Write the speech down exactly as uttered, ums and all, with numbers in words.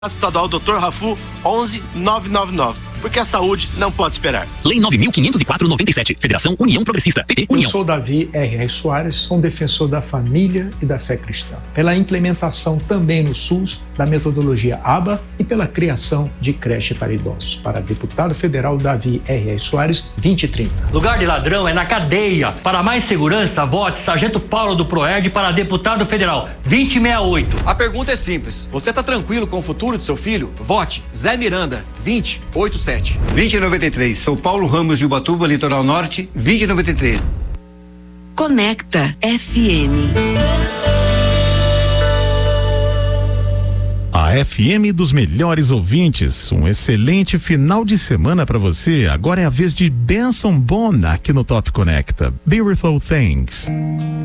Estadual doutor Rafu onze nove nove nove, porque a saúde não pode esperar. Lei nove mil quinhentos e quatro, noventa e sete, Federação União Progressista, P T União. Eu sou Davi R R. Soares, sou um defensor da família e da fé cristã, pela implementação também no SUS da metodologia A B A e pela criação de creche para idosos. Para deputado federal Davi R R. Soares, vinte e trinta. Lugar de ladrão é na cadeia. Para mais segurança, vote Sargento Paulo do Proerd para deputado federal, vinte e sessenta e oito. A pergunta é simples. Você tá tranquilo com o futuro de seu filho? Vote Zé Miranda, vinte oitenta e sete. vinte e noventa e três. Sou Paulo Ramos de Ubatuba, Litoral Norte, vinte e noventa e três. Conecta F M. A F M dos melhores ouvintes. Um excelente final de semana para você. Agora é a vez de Benson Boone aqui no Top Conecta. Beautiful Things.